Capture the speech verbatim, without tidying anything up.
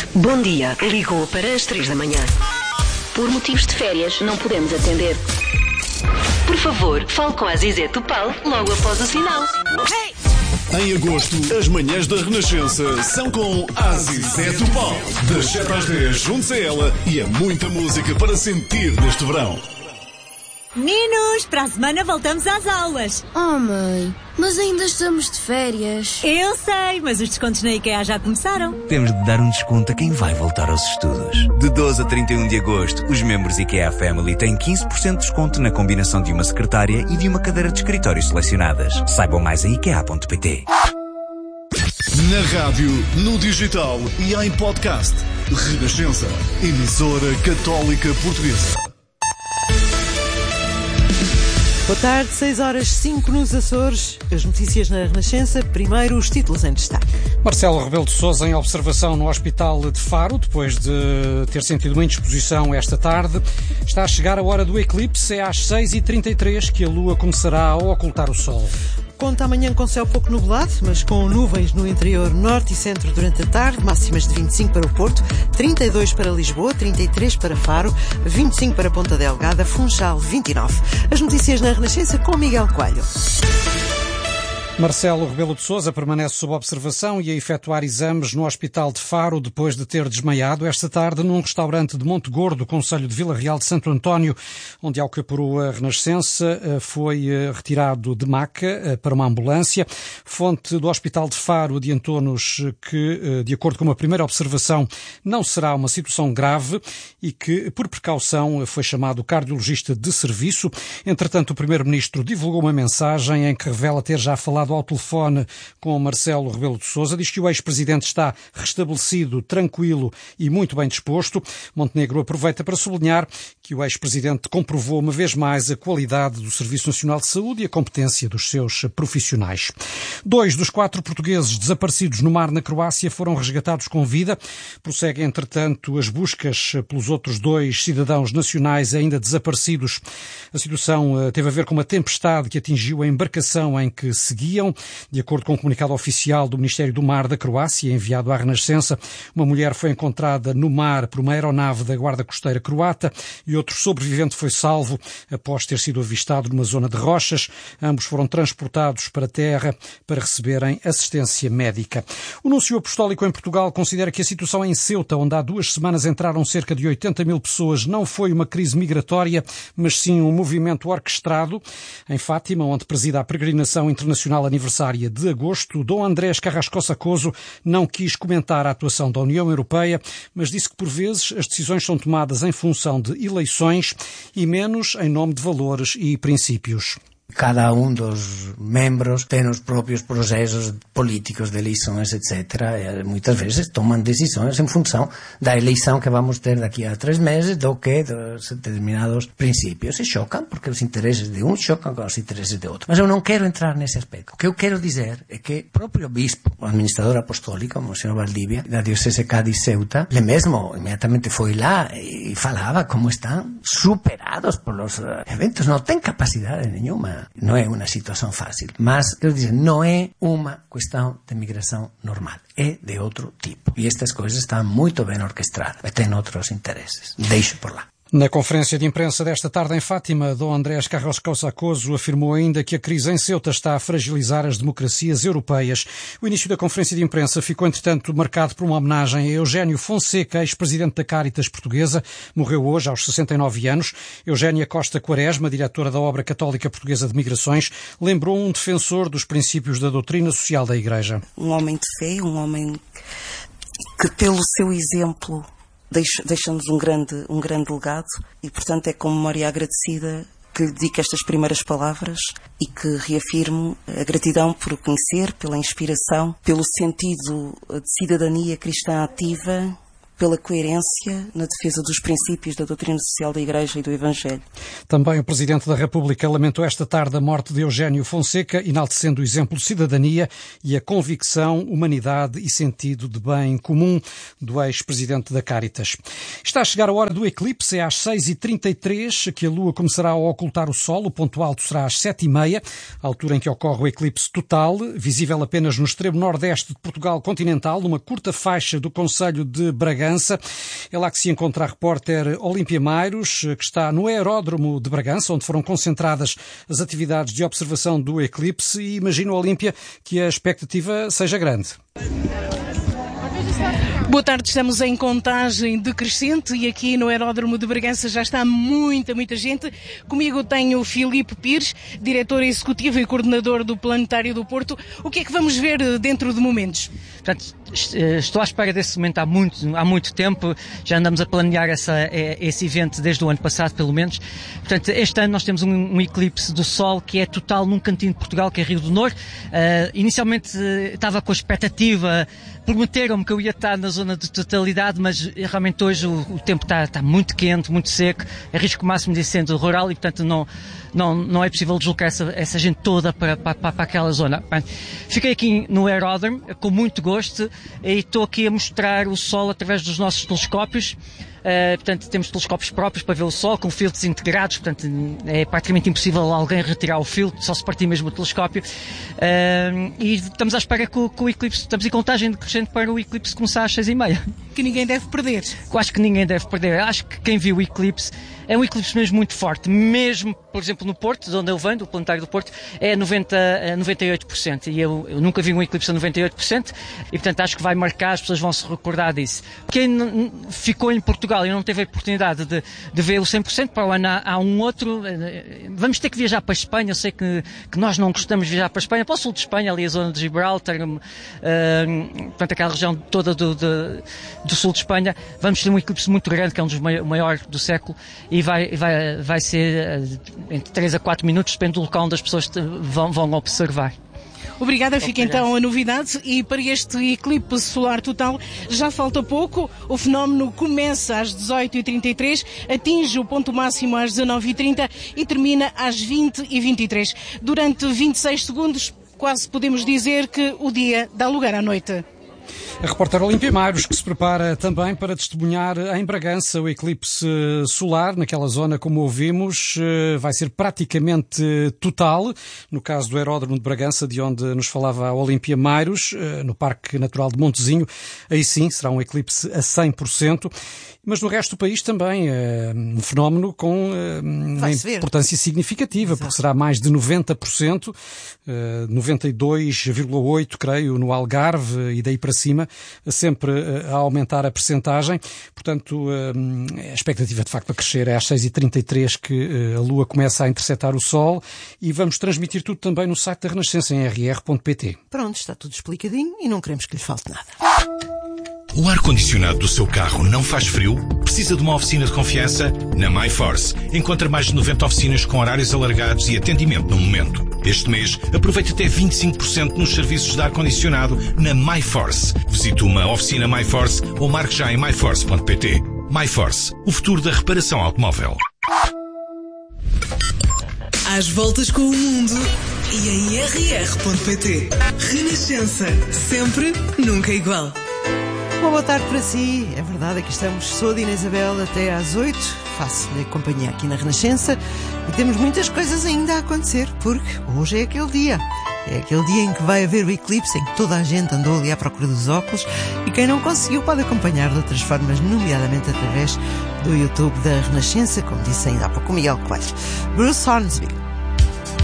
Bom dia, ligou para as três da manhã. Por motivos de férias, não podemos atender. Por favor, fale com a Zizé Topal logo após o sinal. Em agosto, as manhãs da Renascença são com a Zizé Topal. Das sete às dez, junte-se a ela e há muita música para sentir neste verão. Meninos, para a semana voltamos às aulas. Oh mãe, mas ainda estamos de férias. Eu sei, mas os descontos na IKEA já começaram. Temos de dar um desconto a quem vai voltar aos estudos. De doze a trinta e um de agosto, os membros IKEA Family têm quinze por cento de desconto na combinação de uma secretária e de uma cadeira de escritório selecionadas. Saibam mais em ikea ponto pt. Na rádio, no digital e em podcast. Renascença, emissora católica portuguesa. Boa tarde, seis horas cinco nos Açores. As notícias na Renascença. Primeiro, os títulos em destaque. Marcelo Rebelo de Sousa em observação no Hospital de Faro, depois de ter sentido uma indisposição esta tarde. Está a chegar a hora do eclipse, é às seis e trinta e três que a Lua começará a ocultar o Sol. Conta amanhã com céu pouco nublado, mas com nuvens no interior norte e centro durante a tarde, máximas de vinte e cinco para o Porto, trinta e dois para Lisboa, trinta e três para Faro, vinte e cinco para Ponta Delgada, Funchal vinte e nove. As notícias na Renascença com Miguel Coelho. Marcelo Rebelo de Sousa permanece sob observação e a efetuar exames no Hospital de Faro depois de ter desmaiado esta tarde num restaurante de Monte Gordo, concelho de Vila Real de Santo António, onde, ao que apurou a Renascença, foi retirado de maca para uma ambulância. Fonte do Hospital de Faro adiantou-nos que, de acordo com uma primeira observação, não será uma situação grave e que, por precaução, foi chamado o cardiologista de serviço. Entretanto, o Primeiro-Ministro divulgou uma mensagem em que revela ter já falado ao telefone com Marcelo Rebelo de Sousa. Diz que o ex-presidente está restabelecido, tranquilo e muito bem disposto. Montenegro aproveita para sublinhar que o ex-presidente comprovou uma vez mais a qualidade do Serviço Nacional de Saúde e a competência dos seus profissionais. Dois dos quatro portugueses desaparecidos no mar na Croácia foram resgatados com vida. Prosseguem, entretanto, as buscas pelos outros dois cidadãos nacionais ainda desaparecidos. A situação teve a ver com uma tempestade que atingiu a embarcação em que seguiam. De acordo com o um comunicado oficial do Ministério do Mar da Croácia, enviado à Renascença, uma mulher foi encontrada no mar por uma aeronave da Guarda Costeira croata e outro sobrevivente foi salvo após ter sido avistado numa zona de rochas. Ambos foram transportados para a terra para receberem assistência médica. O Núncio Apostólico em Portugal considera que a situação em Ceuta, onde há duas semanas entraram cerca de oitenta mil pessoas, não foi uma crise migratória, mas sim um movimento orquestrado. Em Fátima, onde presida a peregrinação internacional aniversária de agosto, Dom Andrés Carrascosa Coso não quis comentar a atuação da União Europeia, mas disse que por vezes as decisões são tomadas em função de eleições e menos em nome de valores e princípios. Cada um dos membros tem os próprios processos políticos de eleições, etcétera. E muitas vezes tomam decisões em função da eleição que vamos ter daqui a três meses do que dos determinados princípios. E chocam, porque os interesses de um chocam com os interesses de outro. Mas eu não quero entrar nesse aspecto. O que eu quero dizer é que o próprio bispo, o administrador apostólico, o senhor Valdivia, da diocese Cádiz-Ceuta, ele mesmo imediatamente foi lá e falava como estão superados por os eventos. Não tem capacidade nenhuma. Não é uma situação fácil, mas, quero dizer, não é uma questão de migração normal, é de outro tipo. E estas coisas estão muito bem orquestradas, mas têm outros interesses. Deixo por lá. Na conferência de imprensa desta tarde em Fátima, Dom Andrés Carrascosa Coso afirmou ainda que a crise em Ceuta está a fragilizar as democracias europeias. O início da conferência de imprensa ficou, entretanto, marcado por uma homenagem a Eugénio Fonseca, ex-presidente da Cáritas portuguesa. Morreu hoje, aos sessenta e nove anos. Eugénia Costa Quaresma, diretora da Obra Católica Portuguesa de Migrações, lembrou um defensor dos princípios da doutrina social da Igreja. Um homem de fé, um homem que, pelo seu exemplo, deixa-nos um grande, um grande legado e, portanto, é com memória agradecida que lhe dedico estas primeiras palavras e que reafirmo a gratidão por o conhecer, pela inspiração, pelo sentido de cidadania cristã ativa, pela coerência na defesa dos princípios da doutrina social da Igreja e do Evangelho. Também o Presidente da República lamentou esta tarde a morte de Eugénio Fonseca, enaltecendo o exemplo de cidadania e a convicção, humanidade e sentido de bem comum do ex-Presidente da Cáritas. Está a chegar a hora do eclipse, é às seis e trinta e três que a Lua começará a ocultar o Sol. O ponto alto será às sete e meia, a altura em que ocorre o eclipse total, visível apenas no extremo nordeste de Portugal continental, numa curta faixa do concelho de Bragança. É lá que se encontra a repórter Olímpia Mairos, que está no aeródromo de Bragança, onde foram concentradas as atividades de observação do eclipse, e imagino, Olímpia, que a expectativa seja grande. Boa tarde, estamos em contagem decrescente e aqui no aeródromo de Bragança já está muita, muita gente. Comigo tenho o Filipe Pires, diretor executivo e coordenador do Planetário do Porto. O que é que vamos ver dentro de momentos? Portanto, estou à espera desse momento há muito, há muito tempo, já andamos a planear essa, esse evento desde o ano passado, pelo menos. Portanto, este ano nós temos um, um eclipse do Sol que é total num cantinho de Portugal, que é Rio do Nor. Uh, inicialmente uh, estava com a expectativa, prometeram-me que eu ia estar na zona de totalidade, mas realmente hoje o, o tempo está, está muito quente, muito seco, é risco máximo de incêndio rural e, portanto, não, não, não é possível deslocar essa, essa gente toda para, para, para aquela zona. Bem, fiquei aqui no aeródromo, com muito gosto, e estou aqui a mostrar o Sol através dos nossos telescópios. Uh, portanto, temos telescópios próprios para ver o Sol, com filtros integrados, portanto, é praticamente impossível alguém retirar o filtro, só se partir mesmo o telescópio. Uh, e estamos à espera que o, que o eclipse, estamos em contagem decrescente para o eclipse começar às seis e meia. Que ninguém deve perder. Eu acho que ninguém deve perder. Eu acho que quem viu o eclipse, é um eclipse mesmo muito forte, mesmo, por exemplo, no Porto, de onde eu venho, do Planetário do Porto, é noventa, noventa e oito por cento. E eu, eu nunca vi um eclipse a noventa e oito por cento, e portanto acho que vai marcar, as pessoas vão se recordar disso. Quem ficou em Portugal e não teve a oportunidade de, de ver o cem por cento, para o ano há, há um outro, vamos ter que viajar para a Espanha. Eu sei que, que nós não gostamos de viajar para a Espanha, para o sul de Espanha, ali a zona de Gibraltar, uh, portanto aquela região toda do, do, do sul de Espanha. Vamos ter um eclipse muito grande, que é um dos maiores do século, e vai, vai, vai ser uh, entre três a quatro minutos, depende do local onde as pessoas te, vão, vão observar. Obrigada, fica então a novidade. E para este eclipse solar total já falta pouco. O fenómeno começa às dezoito e trinta e três, atinge o ponto máximo às dezanove e trinta e termina às vinte e vinte e três. Durante vinte e seis segundos, quase podemos dizer que o dia dá lugar à noite. A repórter Olímpia Mairos, que se prepara também para testemunhar em Bragança o eclipse solar, naquela zona, como ouvimos, vai ser praticamente total. No caso do aeródromo de Bragança, de onde nos falava a Olímpia Mairos, no Parque Natural de Montezinho, aí sim será um eclipse a cem por cento. Mas no resto do país também é um fenómeno com uma importância significativa, porque será mais de noventa por cento, noventa e dois vírgula oito por cento, creio, no Algarve e daí para cima, sempre a aumentar a percentagem. Portanto, a expectativa de facto a crescer é às seis e trinta e três que a Lua começa a interceptar o Sol, e vamos transmitir tudo também no site da Renascença em r r ponto p t. Pronto, está tudo explicadinho e não queremos que lhe falte nada. O ar-condicionado do seu carro não faz frio? Precisa de uma oficina de confiança? Na MyForce. Encontra mais de noventa oficinas com horários alargados e atendimento no momento. Este mês, aproveite até vinte e cinco por cento nos serviços de ar-condicionado na MyForce. Visite uma oficina MyForce ou marque já em my force ponto p t. MyForce, o futuro da reparação automóvel. Às voltas com o mundo e em r r ponto p t. Renascença, sempre, nunca igual. Uma boa tarde para si, é verdade, aqui estamos, sou a Dina Isabel até às oito, faço-lhe companhia aqui na Renascença e temos muitas coisas ainda a acontecer, porque hoje é aquele dia, é aquele dia em que vai haver o eclipse, em que toda a gente andou ali à procura dos óculos e quem não conseguiu pode acompanhar de outras formas, nomeadamente através do YouTube da Renascença, como disse ainda há pouco o Miguel Coelho. Bruce Hornsby.